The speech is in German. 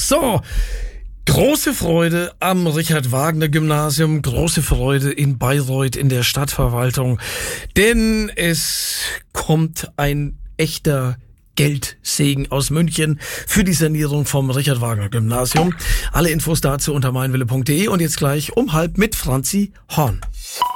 So, große Freude am Richard-Wagner-Gymnasium, große Freude in Bayreuth in der Stadtverwaltung, denn es kommt ein echter Geldsegen aus München für die Sanierung vom Richard-Wagner-Gymnasium. Alle Infos dazu unter meinwille.de und jetzt gleich um 12:30 mit Franzi Horn.